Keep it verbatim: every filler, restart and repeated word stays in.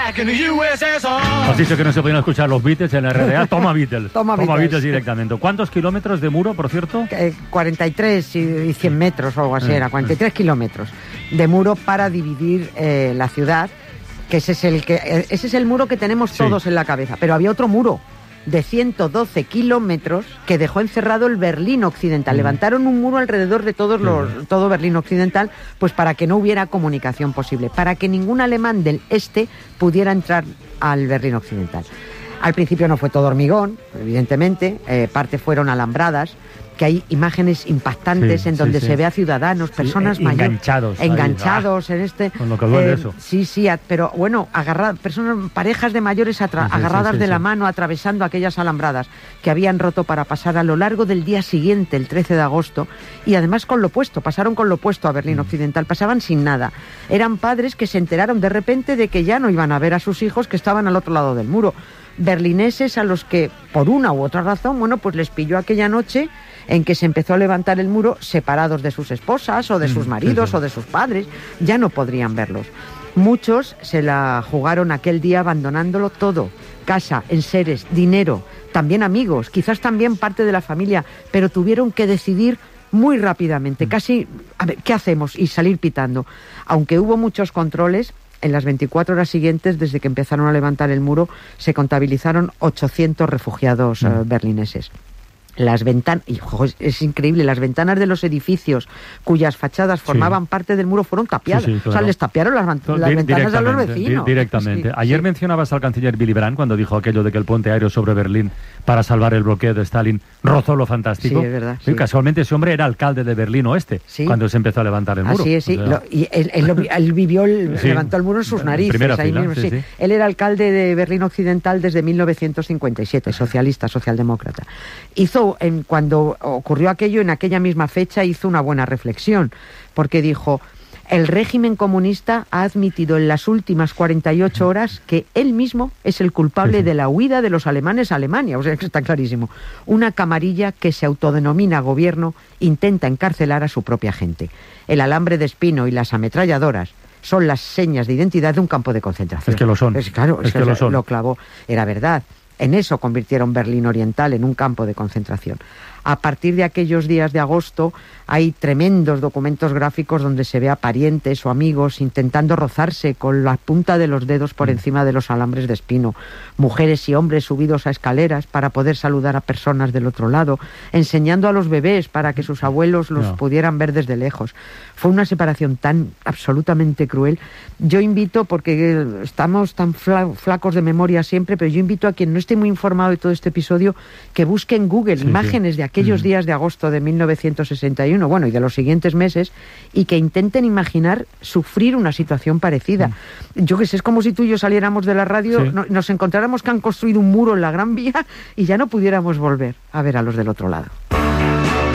Has dicho que no se podían escuchar los Beatles en la R D A. Toma Beatles. Toma, Toma Beatles. Beatles directamente. ¿Cuántos kilómetros de muro, por cierto? Eh, cuarenta y tres y cien metros o algo así, era cuarenta y tres kilómetros de muro para dividir eh, la ciudad, que ese es el que eh, ese es el muro que tenemos Sí. todos en la cabeza. Pero había otro muro de ciento doce kilómetros que dejó encerrado el Berlín Occidental. Mm. Levantaron un muro alrededor de todos los, Sí. todo Berlín Occidental, pues para que no hubiera comunicación posible, para que ningún alemán del este pudiera entrar al Berlín Occidental. Al principio no fue todo hormigón, evidentemente, eh, parte fueron alambradas, que hay imágenes impactantes Sí, en sí, donde sí. se ve a ciudadanos, Sí, personas eh, mayores enganchados ahí. enganchados en este Con lo que duele eso. sí, sí, a- pero bueno, agarradas, personas, parejas de mayores atra- Sí, sí, agarradas sí, sí, de la sí. mano, atravesando aquellas alambradas que habían roto para pasar a lo largo del día siguiente, el trece de agosto, y además con lo opuesto, pasaron con lo opuesto a Berlín Occidental, pasaban sin nada. Eran padres que se enteraron de repente de que ya no iban a ver a sus hijos que estaban al otro lado del muro. Berlineses a los que, por una u otra razón, bueno, pues les pilló aquella noche en que se empezó a levantar el muro separados de sus esposas o de sus Mm, maridos sí, sí. o de sus padres, ya no podrían verlos. Muchos se la jugaron aquel día abandonándolo todo, casa, enseres, dinero, también amigos, quizás también parte de la familia, pero tuvieron que decidir muy rápidamente, casi, a ver, ¿qué hacemos? Y salir pitando. Aunque hubo muchos controles, en las veinticuatro horas siguientes, desde que empezaron a levantar el muro, se contabilizaron ochocientos refugiados eh, berlineses. Las ventanas, es increíble, las ventanas de los edificios cuyas fachadas formaban Sí. parte del muro fueron tapiadas. Sí, sí, claro. O sea, les tapiaron las, van- las Di- ventanas a los directamente, vecinos. di- Directamente. Sí, Ayer sí. mencionabas al canciller Willy Brandt cuando dijo aquello de que el puente aéreo sobre Berlín para salvar el bloqueo de Stalin rozó lo fantástico. Sí, es verdad, Y sí. casualmente ese hombre era alcalde de Berlín Oeste Sí. cuando se empezó a levantar el muro. Así es, sí. O sea, Lo- y él, él lo vi- él vivió, el, Sí. levantó el muro en sus En narices. primera ahí fila, mismo, sí, sí. sí. Él era alcalde de Berlín Occidental desde mil novecientos cincuenta y siete, socialista, socialdemócrata. Hizo, en, cuando ocurrió aquello, en aquella misma fecha, hizo una buena reflexión, porque dijo: el régimen comunista ha admitido en las últimas cuarenta y ocho horas que él mismo es el culpable Sí, sí. de la huida de los alemanes a Alemania. O sea, que está clarísimo. Una camarilla que se autodenomina gobierno intenta encarcelar a su propia gente. El alambre de espino y las ametralladoras son las señas de identidad de un campo de concentración. Es que lo son. Es, claro, es, Es que, que lo lo, son. lo clavó. Era verdad. En eso convirtieron Berlín Oriental en un campo de concentración. A partir de aquellos días de agosto hay tremendos documentos gráficos donde se ve a parientes o amigos intentando rozarse con la punta de los dedos por encima de los alambres de espino, mujeres y hombres subidos a escaleras para poder saludar a personas del otro lado, enseñando a los bebés para que sus abuelos los No. pudieran ver desde lejos. Fue una separación tan absolutamente cruel. Yo invito, porque estamos tan fla- flacos de memoria siempre, pero yo invito a quien no esté muy informado de todo este episodio que busque en Google Sí, imágenes sí. de aquellos Mm. días de agosto de mil novecientos sesenta y uno, bueno, y de los siguientes meses, y que intenten imaginar sufrir una situación parecida. Yo que sé, es como si tú y yo saliéramos de la radio, Sí. no- nos encontráramos que han construido un muro en la Gran Vía y ya no pudiéramos volver a ver a los del otro lado.